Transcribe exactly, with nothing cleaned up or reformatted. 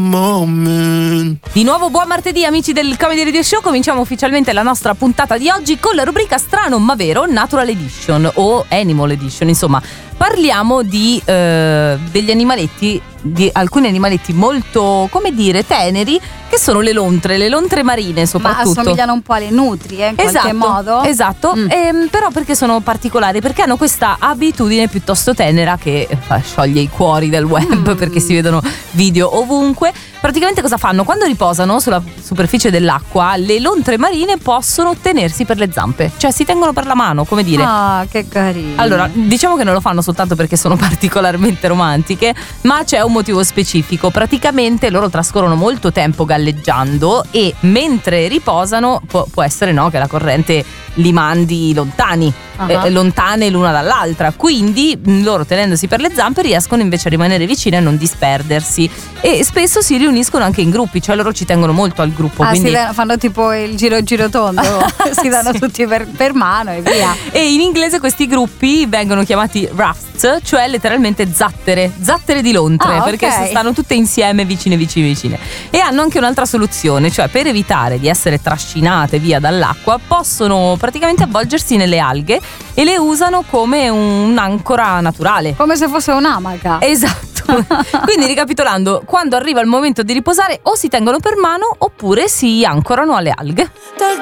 Di nuovo buon martedì amici del Comedy Radio Show. Cominciamo ufficialmente la nostra puntata di oggi con la rubrica Strano ma vero, Natural Edition o Animal Edition. Insomma, parliamo di eh, degli animaletti, di alcuni animaletti molto, come dire, teneri, che sono le lontre, le lontre marine soprattutto. Ma assomigliano un po' alle nutrie in esatto, qualche modo. Esatto, mm. ehm, però perché sono particolari? Perché hanno questa abitudine piuttosto tenera che fa, scioglie i cuori del web, mm. perché si vedono video ovunque. Praticamente cosa fanno? Quando riposano sulla superficie dell'acqua, le lontre marine possono tenersi per le zampe, cioè si tengono per la mano, come dire. Ah, che carino. Allora, diciamo che non lo fanno soltanto perché sono particolarmente romantiche, ma c'è un motivo specifico. Praticamente loro trascorrono molto tempo galleggiando e mentre riposano può, può essere no che la corrente li mandi lontani, uh-huh. eh, lontane l'una dall'altra, quindi loro tenendosi per le zampe riescono invece a rimanere vicine e a non disperdersi, e spesso si riuniscono anche in gruppi, cioè loro ci tengono molto al gruppo. Ah, quindi si danno, fanno tipo il giro giro tondo, si danno sì. tutti per, per mano e via. E in inglese questi gruppi vengono chiamati rafts, cioè letteralmente zattere, zattere di lontre, ah, perché okay. stanno tutte insieme vicine vicine vicine. E hanno anche un'altra soluzione, cioè per evitare di essere trascinate via dall'acqua possono praticamente avvolgersi nelle alghe e le usano come un'ancora naturale, come se fosse un'amaca. Esatto. Quindi ricapitolando, quando arriva il momento di riposare o si tengono per mano oppure si ancorano alle alghe.